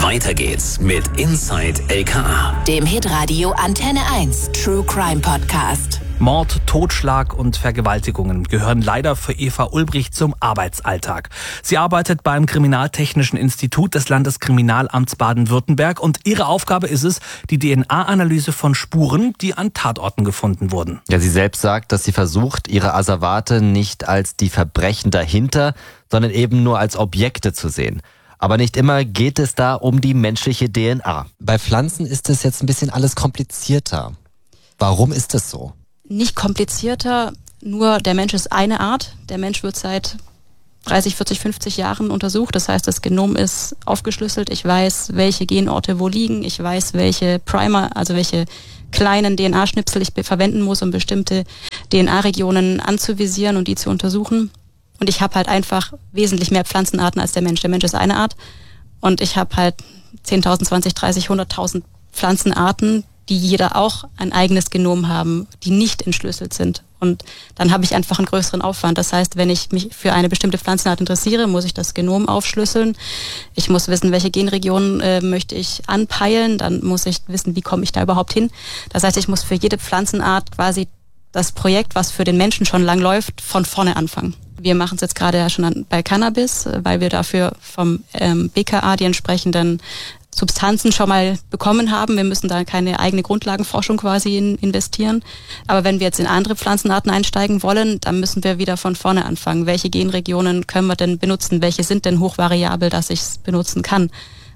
Weiter geht's mit Inside LKA, dem Hitradio Antenne 1 True Crime Podcast. Mord, Totschlag und Vergewaltigungen gehören leider für Eva Ulbricht zum Arbeitsalltag. Sie arbeitet beim Kriminaltechnischen Institut des Landeskriminalamts Baden-Württemberg und ihre Aufgabe ist es, die DNA-Analyse von Spuren, die an Tatorten gefunden wurden. Ja, sie selbst sagt, dass sie versucht, ihre Asservate nicht als die Verbrechen dahinter, sondern eben nur als Objekte zu sehen. Aber nicht immer geht es da um die menschliche DNA. Bei Pflanzen ist es jetzt ein bisschen alles komplizierter. Warum ist es so? Nicht komplizierter, nur der Mensch ist eine Art. Der Mensch wird seit 30, 40, 50 Jahren untersucht. Das heißt, das Genom ist aufgeschlüsselt. Ich weiß, welche Genorte wo liegen. Ich weiß, welche Primer, also welche kleinen DNA-Schnipsel ich verwenden muss, um bestimmte DNA-Regionen anzuvisieren und die zu untersuchen. Und ich habe halt einfach wesentlich mehr Pflanzenarten als der Mensch. Der Mensch ist eine Art und ich habe halt 10.000, 20, 30, 100.000 Pflanzenarten, die jeder auch ein eigenes Genom haben, die nicht entschlüsselt sind. Und dann habe ich einfach einen größeren Aufwand. Das heißt, wenn ich mich für eine bestimmte Pflanzenart interessiere, muss ich das Genom aufschlüsseln. Ich muss wissen, welche Genregionen möchte ich anpeilen. Dann muss ich wissen, wie komme ich da überhaupt hin. Das heißt, ich muss für jede Pflanzenart quasi das Projekt, was für den Menschen schon lang läuft, von vorne anfangen. Wir machen es jetzt gerade ja schon bei Cannabis, weil wir dafür vom BKA die entsprechenden Substanzen schon mal bekommen haben. Wir müssen da keine eigene Grundlagenforschung quasi investieren. Aber wenn wir jetzt in andere Pflanzenarten einsteigen wollen, dann müssen wir wieder von vorne anfangen. Welche Genregionen können wir denn benutzen? Welche sind denn hochvariabel, dass ich es benutzen kann?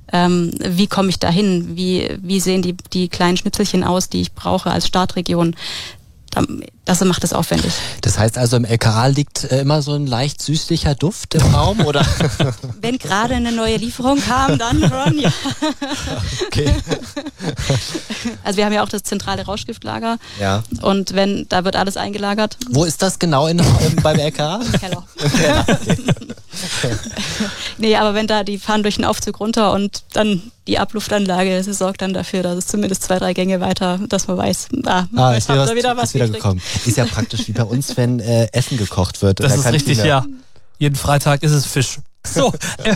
Wie komme ich dahin? Wie sehen die kleinen Schnipselchen aus, die ich brauche als Startregion? Das macht es aufwendig. Das heißt also, im LKA liegt immer so ein leicht süßlicher Duft im Raum, oder? Wenn gerade eine neue Lieferung kam, dann schon, ja. Okay. Also wir haben ja auch das zentrale Rauschgiftlager. Ja. Und da wird alles eingelagert. Wo ist das genau beim LKA? Im Keller. Okay. Nee, aber die fahren durch den Aufzug runter und dann die Abluftanlage, sie sorgt dann dafür, dass es zumindest 2, 3 Gänge weiter, dass man weiß, ist wieder gekommen. Ist ja praktisch wie bei uns, wenn Essen gekocht wird. Das ist richtig, ja. Jeden Freitag ist es Fisch. So,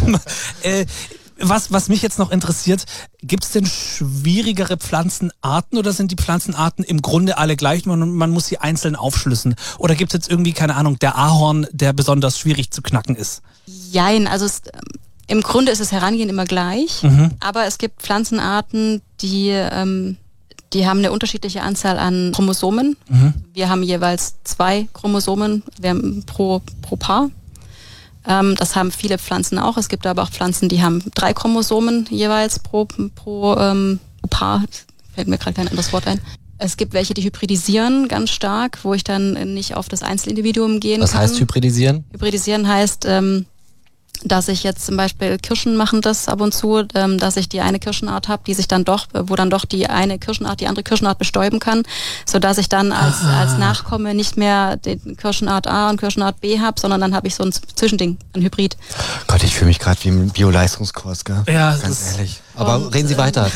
was mich jetzt noch interessiert, gibt es denn schwierigere Pflanzenarten oder sind die Pflanzenarten im Grunde alle gleich und man muss sie einzeln aufschlüsseln? Oder gibt es jetzt irgendwie, keine Ahnung, der Ahorn, der besonders schwierig zu knacken ist? Jein, also im Grunde ist das Herangehen immer gleich, aber es gibt Pflanzenarten, die haben eine unterschiedliche Anzahl an Chromosomen. Wir haben jeweils 2 Chromosomen pro Paar. Das haben viele Pflanzen auch. Es gibt aber auch Pflanzen, die haben 3 Chromosomen jeweils pro Paar. Fällt mir gerade kein anderes Wort ein. Es gibt welche, die hybridisieren ganz stark, wo ich dann nicht auf das Einzelindividuum gehen kann. Was heißt hybridisieren? Hybridisieren heißt, dass ich jetzt zum Beispiel Kirschen machen das ab und zu, dass ich die eine Kirschenart habe, die sich dann wo dann doch die eine Kirschenart die andere Kirschenart bestäuben kann, sodass ich dann als Nachkomme nicht mehr den Kirschenart A und Kirschenart B habe, sondern dann habe ich so ein Zwischending, ein Hybrid. Gott, ich fühle mich gerade wie im Bio-Leistungskurs, gell? Ja, ganz ehrlich. Aber reden Sie weiter.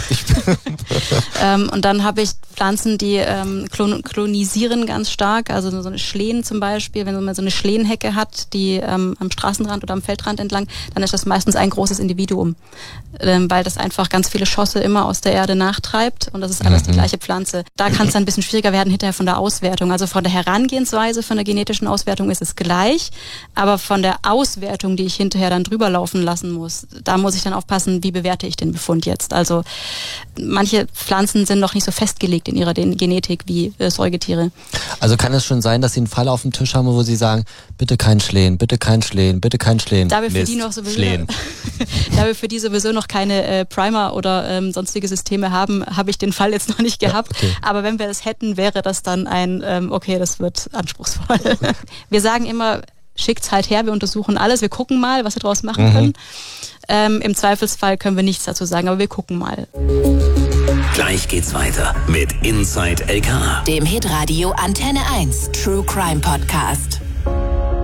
Und dann habe ich Pflanzen, die klonisieren ganz stark, also so eine Schlehen zum Beispiel, wenn man so eine Schlehenhecke hat, die am Straßenrand oder am Feldrand entlang, dann ist das meistens ein großes Individuum, weil das einfach ganz viele Schosse immer aus der Erde nachtreibt und das ist alles die gleiche Pflanze. Da kann es dann ein bisschen schwieriger werden hinterher von der Auswertung. Also von der Herangehensweise, von der genetischen Auswertung ist es gleich, aber von der Auswertung, die ich hinterher dann drüber laufen lassen muss, da muss ich dann aufpassen, wie bewerte ich den Befund jetzt. Also manche Pflanzen sind noch nicht so festgelegt in ihrer Genetik wie Säugetiere. Also kann es schon sein, dass Sie einen Fall auf dem Tisch haben, wo Sie sagen, bitte kein Schlehen, bitte kein Schlehen, bitte kein Schlehen. Da wir für die sowieso noch keine Primer oder sonstige Systeme haben, habe ich den Fall jetzt noch nicht gehabt. Ja, okay. Aber wenn wir das hätten, wäre das dann das wird anspruchsvoll. Wir sagen immer, schickt's halt her, wir untersuchen alles, wir gucken mal, was wir daraus machen können. Im Zweifelsfall können wir nichts dazu sagen, aber wir gucken mal. Gleich geht's weiter mit Inside LKA, dem Hitradio Antenne 1 True Crime Podcast.